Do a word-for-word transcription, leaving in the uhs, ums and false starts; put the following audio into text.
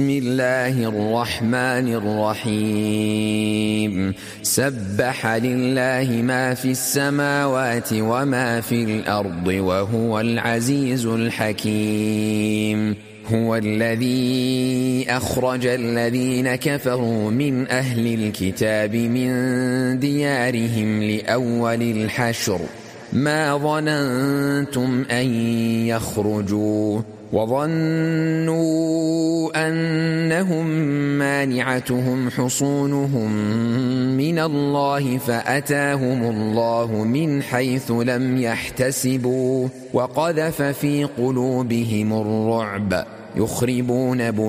بسم الله الرحمن الرحيم سبح لله ما في السماوات وما في الأرض وهو العزيز الحكيم هو الذي أخرج الذين كفروا من أهل الكتاب من ديارهم لأول الحشر ما ظننتم أن يخرجوا وظنوا أنهم مانعتهم حصونهم من الله فأتاهم الله من حيث لم يحتسبوا وقذف في قلوبهم الرعب يخربون